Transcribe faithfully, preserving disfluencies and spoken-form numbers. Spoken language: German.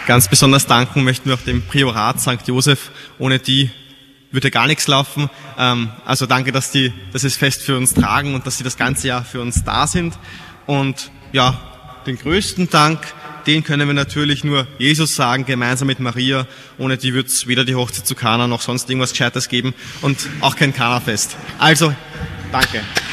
Ganz besonders danken möchten wir auch dem Priorat Sankt Josef. Ohne die würde gar nichts laufen. Ähm, also danke, dass die dass sie das Fest für uns tragen und dass sie das ganze Jahr für uns da sind. Und ja, den größten Dank, den können wir natürlich nur Jesus sagen, gemeinsam mit Maria. Ohne die wird es weder die Hochzeit zu Kana noch sonst irgendwas Gescheites geben und auch kein Kana-Fest. Also, danke.